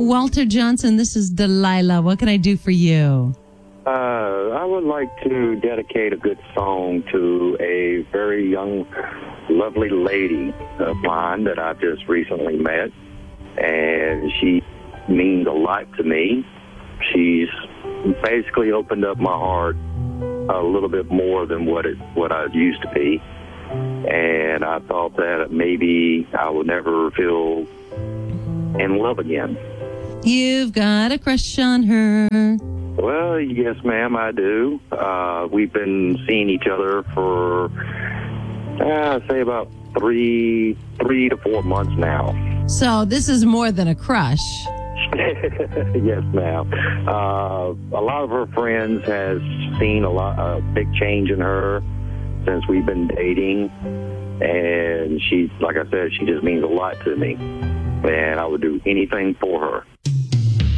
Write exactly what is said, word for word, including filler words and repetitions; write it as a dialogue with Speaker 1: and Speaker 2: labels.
Speaker 1: Walter Johnson, this is Delilah. What can I do for you?
Speaker 2: Uh, I would like to dedicate a good song to a very young, lovely lady of mine that I just recently met, and she means a lot to me. She's basically opened up my heart a little bit more than what it what I used to be, and I thought that maybe I would never feel in love again.
Speaker 1: You've got a crush on her.
Speaker 2: Well, yes, ma'am, I do. Uh, we've been seeing each other for, uh, say, about three, three to four months now.
Speaker 1: So this is more than a crush.
Speaker 2: Yes, ma'am. Uh, a lot of her friends has seen a lot, a big change in her since we've been dating, and she, like I said, she just means a lot to me, and I would do anything for her.